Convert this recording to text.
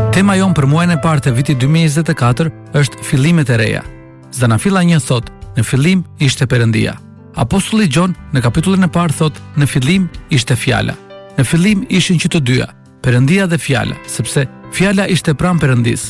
Tema jon për muajin e parë të vitit 2024 është fillimet e reja. Zanafilla 1 thot: në fillim ishte Perëndia. Apostulli Gjon në kapitullin e parë thot: në fillim ishte Fjala. Në fillim ishin që të dyja, Perëndia dhe Fjala, sepse Fjala ishte pranë Perëndisë